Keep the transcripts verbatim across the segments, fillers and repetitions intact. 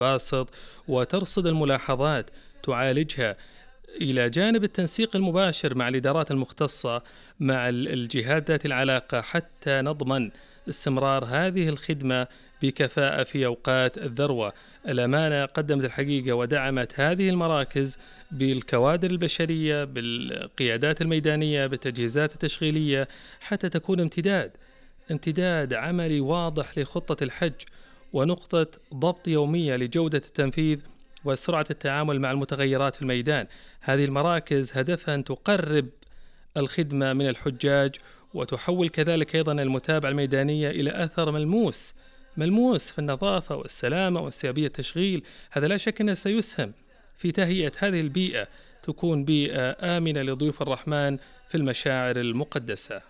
باسط وترصد الملاحظات تعالجها، إلى جانب التنسيق المباشر مع الإدارات المختصة مع ال- الجهات ذات العلاقة حتى نضمن استمرار هذه الخدمة بكفاءة في أوقات الذروة. الأمانة قدمت الحقيقة ودعمت هذه المراكز بالكوادر البشرية، بالقيادات الميدانية، بالتجهيزات التشغيلية، حتى تكون امتداد امتداد عملي واضح لخطة الحج، ونقطة ضبط يومية لجودة التنفيذ وسرعة التعامل مع المتغيرات في الميدان. هذه المراكز هدفها أن تقرب الخدمة من الحجاج، وتحول كذلك أيضا المتابعة الميدانية إلى أثر ملموس ملموس في النظافة والسلامة واستيعابية التشغيل. هذا لا شك أنه سيسهم في تهيئة هذه البيئة، تكون بيئة آمنة لضيوف الرحمن في المشاعر المقدسة.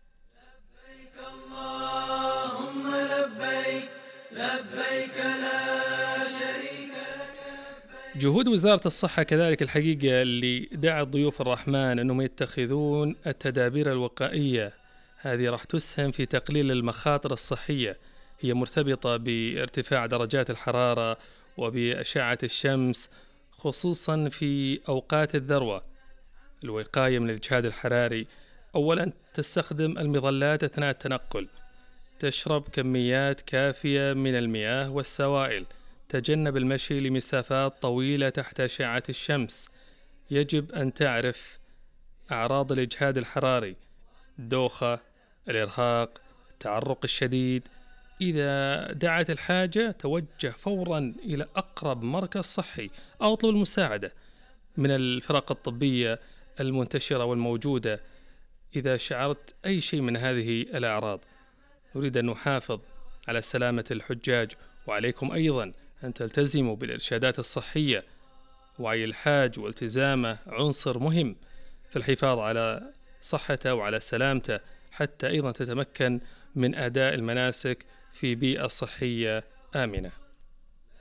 اللهم لبيك لبيك لا شريك جهود وزارة الصحة كذلك الحقيقة اللي دعت ضيوف الرحمن أنهم يتخذون التدابير الوقائية، هذه راح تسهم في تقليل المخاطر الصحية. هي مرتبطة بارتفاع درجات الحرارة وبأشعة الشمس، خصوصا في أوقات الذروة. الوقاية من الإجهاد الحراري: أولا تستخدم المظلات أثناء التنقل، تشرب كميات كافية من المياه والسوائل، تجنب المشي لمسافات طويلة تحت أشعة الشمس. يجب أن تعرف أعراض الإجهاد الحراري: الدوخة، الإرهاق، التعرق الشديد. إذا دعت الحاجة توجه فورا إلى أقرب مركز صحي أو اطلب المساعدة من الفرق الطبية المنتشرة والموجودة إذا شعرت أي شيء من هذه الأعراض. نريد أن نحافظ على سلامة الحجاج، وعليكم أيضا أن تلتزموا بالإرشادات الصحية. وعي الحاج والتزامه عنصر مهم في الحفاظ على صحته وعلى سلامته، حتى أيضا تتمكن من أداء المناسك في بيئة صحية آمنة.